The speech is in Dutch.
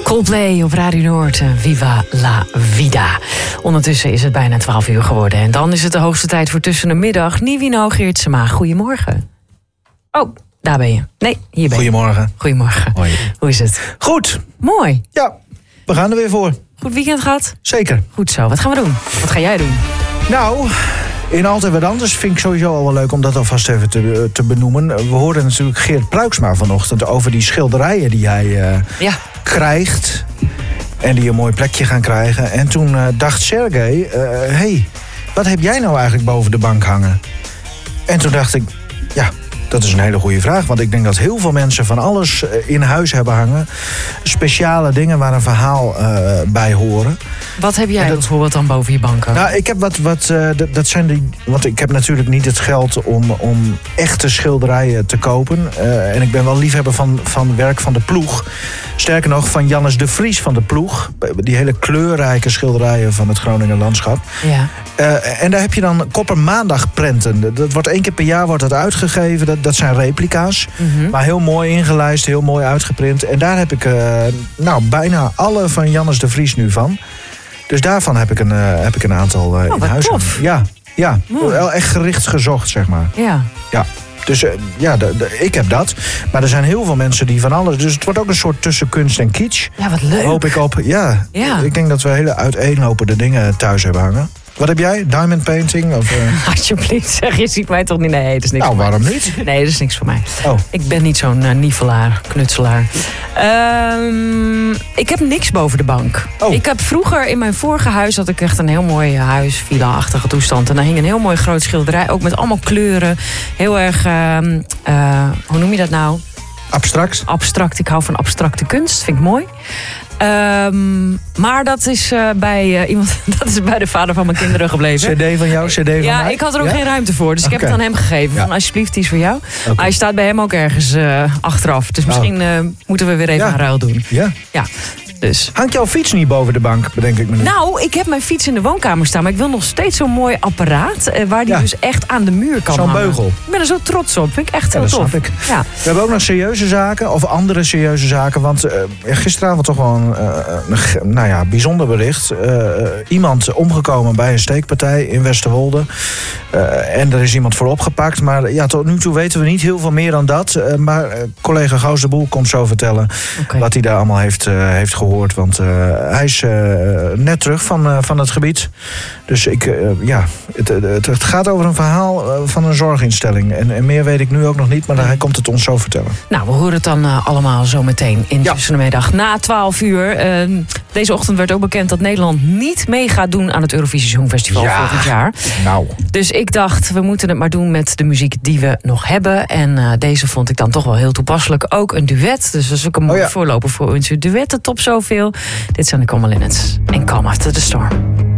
Coldplay op Radio Noord, Viva la Vida. Ondertussen is het bijna 12 uur geworden. En dan is het de hoogste tijd voor Tussen de Middag. Nivino Geertsema, goedemorgen. Oh, daar ben je. Nee, hier ben je. Goedemorgen. Goedemorgen. Hoi. Hoe is het? Goed. Mooi. Ja, we gaan er weer voor. Goed weekend gehad? Zeker. Goed zo. Wat gaan we doen? Wat ga jij doen? Nou, in Altijd Wat Anders vind ik sowieso al wel leuk om dat alvast even te benoemen. We hoorden natuurlijk Geert Pruiksma vanochtend over die schilderijen die hij krijgt. En die een mooi plekje gaan krijgen. En toen dacht Sergej, hey, wat heb jij nou eigenlijk boven de bank hangen? En toen dacht ik, ja, dat is een hele goede vraag. Want ik denk dat heel veel mensen van alles in huis hebben hangen. Speciale dingen waar een verhaal bij horen. Wat heb jij bijvoorbeeld dan boven je bank hangen? Nou, ik heb dat zijn die. Want ik heb natuurlijk niet het geld om echte schilderijen te kopen. En ik ben wel liefhebber van werk van de Ploeg. Sterker nog, van Jannes de Vries van de Ploeg. Die hele kleurrijke schilderijen van het Groninger landschap. Ja. En daar heb je dan Koppermaandagprenten. Dat wordt 1 keer per jaar wordt dat uitgegeven. Dat zijn replica's. Mm-hmm. Maar heel mooi ingelijst, heel mooi uitgeprint. En daar heb ik bijna alle van Jannes de Vries nu van. Dus daarvan heb ik een aantal in huis. Tof. Ja. Wel echt gericht gezocht, zeg maar. Ja. Dus ik heb dat. Maar er zijn heel veel mensen die van alles. Dus het wordt ook een soort tussen kunst en kitsch. Ja, wat leuk. Hoop ik op. Ja. Ik denk dat we hele uiteenlopende dingen thuis hebben hangen. Wat heb jij? Diamond painting? Of, Alsjeblieft, zeg, je ziet mij toch niet? Nee, dat is niks voor mij. waarom niet? Nee, dat is niks voor mij. Oh. Ik ben niet zo'n nivelaar, knutselaar. Ik heb niks boven de bank. Oh. Ik heb vroeger in mijn vorige huis had ik echt een heel mooi huis, villa-achtige toestand. En daar hing een heel mooi groot schilderij, ook met allemaal kleuren. Heel erg, hoe noem je dat nou? Abstract? Abstract, ik hou van abstracte kunst, vind ik mooi. Maar dat is bij iemand. Dat is bij de vader van mijn kinderen gebleven. CD van jou, CD van mij? Ja, ik had er ook geen ruimte voor. Dus ik heb het aan hem gegeven. Van alsjeblieft, die is voor jou. Okay. Maar hij staat bij hem ook ergens achteraf. Dus misschien moeten we weer even een ruil doen. Ja. Dus. Hangt jouw fiets niet boven de bank, bedenk ik me nu? Nou, ik heb mijn fiets in de woonkamer staan. Maar ik wil nog steeds zo'n mooi apparaat. Waar die dus echt aan de muur kan hangen. Zo'n beugel. Ik ben er zo trots op. Vind ik echt heel tof. Snap ik. Ja. We hebben ook nog serieuze zaken. Of andere serieuze zaken. Want gisteravond toch wel een bijzonder bericht. Iemand omgekomen bij een steekpartij in Westerwolde. En er is iemand voor opgepakt. Maar ja, tot nu toe weten we niet heel veel meer dan dat. Maar collega Gous de Boel komt zo vertellen wat hij daar allemaal heeft gehoord. Want hij is net terug van het gebied. Dus het gaat over een verhaal van een zorginstelling. En meer weet ik nu ook nog niet, maar hij komt het ons zo vertellen. Nou, we horen het dan allemaal zo meteen in Tussen de Middag. Na 12 uur. Deze ochtend werd ook bekend dat Nederland niet mee gaat doen aan het Eurovisie Songfestival volgend jaar. Nou. Dus ik dacht, we moeten het maar doen met de muziek die we nog hebben. En deze vond ik dan toch wel heel toepasselijk. Ook een duet. Dus dat is ook een mooie voorloper voor onze duetten top zoveel. Dit zijn de Common Linnets en Calm After the Storm.